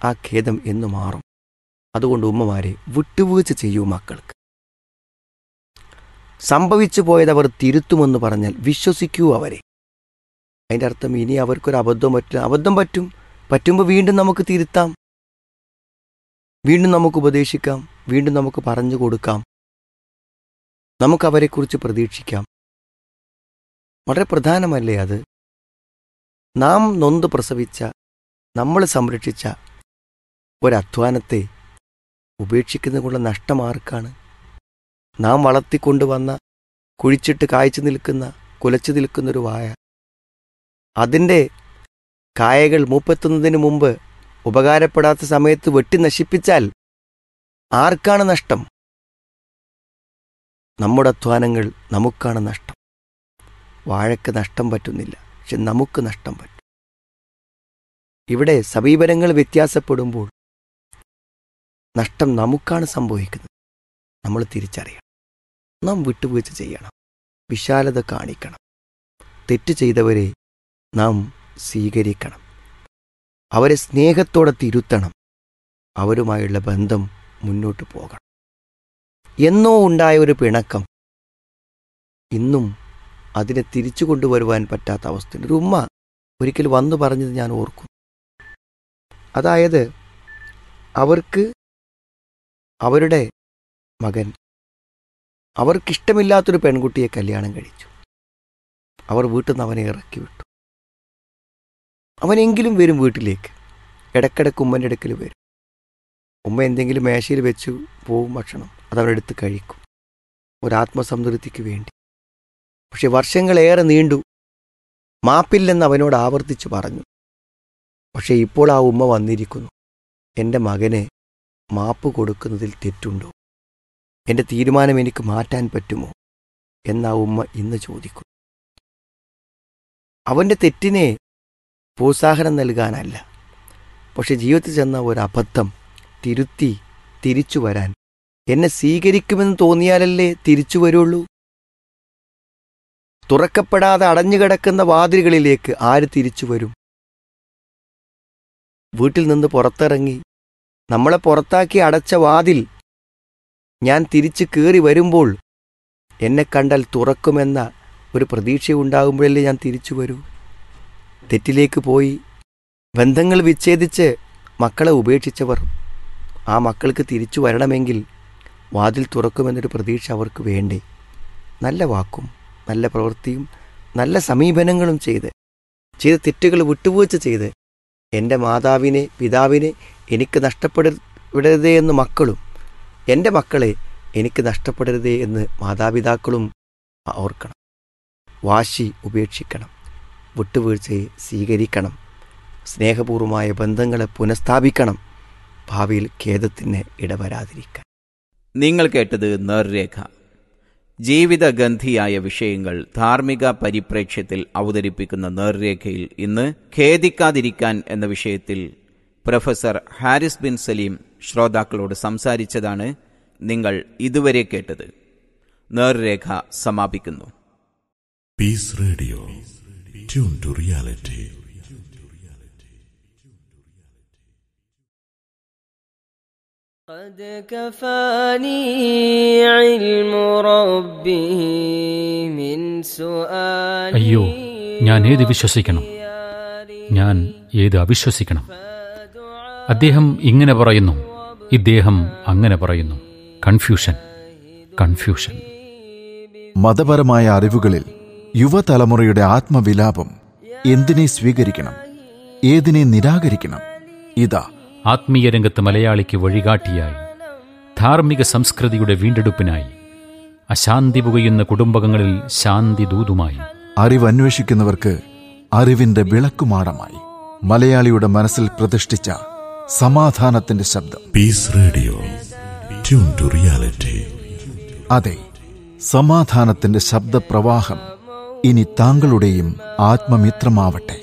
ആ ഖേദം എന്ന് മാറും. അതുകൊണ്ട് ഉമ്മമാരെ വിട്ടുവീഴ്ച ചെയ്യൂ മക്കൾക്ക്. സംഭവിച്ചു പോയതവർ തിരുത്തുമെന്ന് പറഞ്ഞാൽ വിശ്വസിക്കൂ അവരെ. അതിൻ്റെ അർത്ഥം ഇനി അവർക്കൊരു അബദ്ധം പറ്റുമ്പോൾ വീണ്ടും നമുക്ക് തിരുത്താം, വീണ്ടും നമുക്ക് ഉപദേശിക്കാം, വീണ്ടും നമുക്ക് പറഞ്ഞു കൊടുക്കാം, നമുക്കവരെക്കുറിച്ച് പ്രതീക്ഷിക്കാം. വളരെ പ്രധാനമല്ലേ അത്? നാം നൊന്ത് പ്രസവിച്ച, നമ്മൾ സംരക്ഷിച്ച ഒരധ്വാനത്തെ ഉപേക്ഷിക്കുന്നതിനുള്ള നഷ്ടം ആർക്കാണ്? നാം വളർത്തിക്കൊണ്ടുവന്ന, കുഴിച്ചിട്ട് കായ്ച്ചു നിൽക്കുന്ന, കുലച്ചു നിൽക്കുന്നൊരു വായ, അതിൻ്റെ കായകൾ മൂപ്പെത്തുന്നതിന് മുമ്പ് ഉപകാരപ്പെടാത്ത സമയത്ത് വെട്ടി നശിപ്പിച്ചാൽ ആർക്കാണ് നഷ്ടം? നമ്മുടെ അധ്വാനങ്ങൾ നമുക്കാണ് നഷ്ടം. വാഴയ്ക്ക് നഷ്ടം പറ്റുന്നില്ല, പക്ഷെ നമുക്ക് നഷ്ടം പറ്റും. ഇവിടെ സമീപനങ്ങൾ വ്യത്യാസപ്പെടുമ്പോൾ നഷ്ടം നമുക്കാണ് സംഭവിക്കുന്നത്. നമ്മൾ തിരിച്ചറിയണം. നാം വിട്ടുവീഴ്ച ചെയ്യണം, വിശാലത കാണിക്കണം. തെറ്റ് ചെയ്തവരെ നാം സ്വീകരിക്കണം, അവരെ സ്നേഹത്തോടെ തിരുത്തണം, അവരുമായുള്ള ബന്ധം മുന്നോട്ട് പോകണം. എന്നോ ഉണ്ടായ ഒരു പിണക്കം ഇന്നും അതിനെ തിരിച്ചു കൊണ്ടുവരുവാൻ പറ്റാത്ത അവസ്ഥയുണ്ട്. ഒരു ഉമ്മ ഒരിക്കൽ വന്നു പറഞ്ഞത് ഞാൻ ഓർക്കും. അതായത് അവർക്ക് അവരുടെ മകൻ അവർക്കിഷ്ടമില്ലാത്തൊരു പെൺകുട്ടിയെ കല്യാണം കഴിച്ചു. അവർ വീട്ടിൽ നിന്ന് അവനെ ഇറക്കി വിട്ടു. അവനെങ്കിലും വരും വീട്ടിലേക്ക്, ഇടയ്ക്കിടയ്ക്ക് ഉമ്മൻ്റെ അടുക്കൽ വരും. ഉമ്മ എന്തെങ്കിലും മേശയിൽ വെച്ച് പോവും ഭക്ഷണം, അതവരെടുത്ത് കഴിക്കും, ഒരാത്മസംതൃപ്തിക്ക് വേണ്ടി. പക്ഷെ വർഷങ്ങളേറെ നീണ്ടു. മാപ്പില്ലെന്ന് അവനോട് ആവർത്തിച്ചു പറഞ്ഞു. പക്ഷെ ഇപ്പോൾ ആ ഉമ്മ വന്നിരിക്കുന്നു. എൻ്റെ മകനെ മാപ്പ് കൊടുക്കുന്നതിൽ തെറ്റുണ്ടോ? എൻ്റെ തീരുമാനം എനിക്ക് മാറ്റാൻ പറ്റുമോ എന്നാ ഉമ്മ ഇന്ന് ചോദിക്കും. അവൻ്റെ തെറ്റിനെ പ്രോത്സാഹനം നൽകാനല്ല, പക്ഷെ ജീവിതത്തിൽ ചെന്ന ഒരബദ്ധം തിരുത്തി തിരിച്ചു വരാൻ എന്നെ സ്വീകരിക്കുമെന്ന് തോന്നിയാലല്ലേ തിരിച്ചു വരുള്ളൂ. തുറക്കപ്പെടാതെ അടഞ്ഞുകിടക്കുന്ന വാതിലുകളിലേക്ക് ആര് തിരിച്ചു വരും? വീട്ടിൽ നിന്ന് പുറത്തിറങ്ങി നമ്മളെ പുറത്താക്കി അടച്ച വാതിൽ ഞാൻ തിരിച്ച് കയറി വരുമ്പോൾ എന്നെ കണ്ടാൽ തുറക്കുമെന്ന ഒരു പ്രതീക്ഷയുണ്ടാകുമ്പോഴല്ലേ ഞാൻ തിരിച്ചു വരൂ. തെറ്റിലേക്ക് പോയി ബന്ധങ്ങൾ വിച്ഛേദിച്ച് മക്കളെ ഉപേക്ഷിച്ചവർ, ആ മക്കൾക്ക് തിരിച്ചു വരണമെങ്കിൽ വാതിൽ തുറക്കുമെന്നൊരു പ്രതീക്ഷ അവർക്ക് വേണ്ടേ? നല്ല വാക്കും നല്ല പ്രവൃത്തിയും നല്ല സമീപനങ്ങളും ചെയ്ത് തെറ്റുകൾ വിട്ടുവീഴ്ച ചെയ്ത് എൻ്റെ മാതാവിനെ പിതാവിനെ എനിക്ക് നഷ്ടപ്പെടരുതേ എന്ന് മക്കളും, എൻ്റെ മക്കളെ എനിക്ക് നഷ്ടപ്പെടരുതേ എന്ന് മാതാപിതാക്കളും ഓർക്കണം. വാശി ഉപേക്ഷിക്കണം, വിട്ടുവീഴ്ചയെ സ്വീകരിക്കണം, സ്നേഹപൂർവമായ ബന്ധങ്ങളെ പുനഃസ്ഥാപിക്കണം, ഭാവിയിൽ ഖേദത്തിന് ഇടവരാതിരിക്കാൻ. നിങ്ങൾ കേട്ടത് നേർരേഖ. ജീവിതഗന്ധിയായ വിഷയങ്ങൾ ധാർമ്മിക പരിപ്രേക്ഷ്യത്തിൽ അവതരിപ്പിക്കുന്ന നേർരേഖയിൽ ഇന്ന് ഖേദിക്കാതിരിക്കാൻ എന്ന വിഷയത്തിൽ പ്രൊഫസർ ഹാരിസ് ബിൻ സലീം ശ്രോതാക്കളോട് സംസാരിച്ചതാണ് നിങ്ങൾ ഇതുവരെ കേട്ടത്. നേർരേഖ സമാപിക്കുന്നു. Piece radio, tune to reality. അയ്യോ, ഞാൻ ഏത് വിശ്വസിക്കണം, ഞാൻ ഏത് അവിശ്വസിക്കണം? അദ്ദേഹം ഇങ്ങനെ പറയുന്നു, ഇദ്ദേഹം അങ്ങനെ പറയുന്നു. കൺഫ്യൂഷൻ. മതപരമായ അറിവുകളിൽ യുവതലമുറയുടെ ആത്മവിലാപം. എന്തിനെ സ്വീകരിക്കണം, ഏതിനെ നിരാകരിക്കണം? ഇതാ ആത്മീയ രംഗത്ത് മലയാളിക്ക് വഴികാട്ടിയായി, ധാർമ്മിക സംസ്കൃതിയുടെ വീണ്ടെടുപ്പിനായി, അശാന്തി പുകയുന്ന കുടുംബങ്ങളിൽ ശാന്തി ദൂതുമായി, അറിവന്വേഷിക്കുന്നവർക്ക് അറിവിന്റെ വിളക്കുമാടമായി, മലയാളിയുടെ മനസ്സിൽ പ്രതിഷ്ഠിച്ച സമാധാനത്തിന്റെ ശബ്ദം. Piece radio, tune to reality. അതെ, സമാധാനത്തിന്റെ ശബ്ദപ്രവാഹം ഇനി താങ്കളുടെയും ആത്മമിത്രമാവട്ടെ.